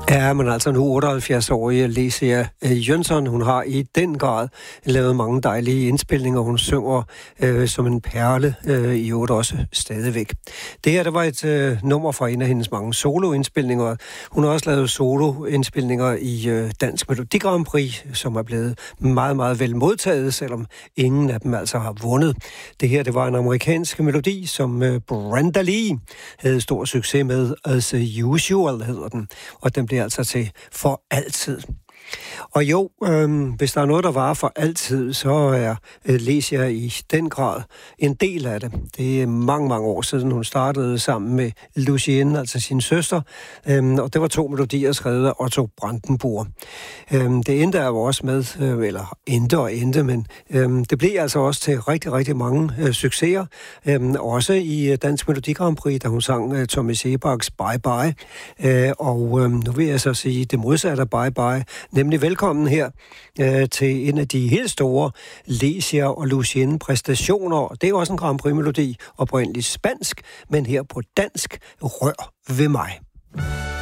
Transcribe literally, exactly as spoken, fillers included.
Ja, men altså nu otteoghalvfjerds-årige Lecia Jönsson, hun har i den grad lavet mange dejlige indspilninger. Hun synger øh, som en perle øh, i øvrigt også stadigvæk. Det her, der var et øh, nummer fra en af hendes mange soloindspilninger. Hun har også lavet soloindspilninger i øh, Dansk Melodi Grand Prix, som er blevet meget, meget vel modtaget, selvom ingen af dem altså har vundet. Det her, det var en amerikansk melodi, som øh, Brenda Lee havde stor succes med, As Usual hedder den, og den bliver altså til for altid. Og jo, øh, hvis der er noget, der varer for altid, så er øh, Lecia i den grad en del af det. Det er mange, mange år siden, hun startede sammen med Lucienne, altså sin søster, øh, og det var to melodier skrevet af Otto Brandenburg. Øh, det endte jo også med, øh, eller endte og endte, men øh, det blev altså også til rigtig, rigtig mange øh, succeser. Øh, også i Dansk Melodi Grand Prix, da hun sang øh, Tommy Sebaks Bye Bye. Øh, og øh, nu vil jeg så sige det modsatte af Bye Bye, nemlig velkommen her øh, til en af de helt store Lecia og Lucienne præstationer. Det er jo også en Grand Prix-melodi, oprindeligt spansk, men her på dansk, Rør ved mig.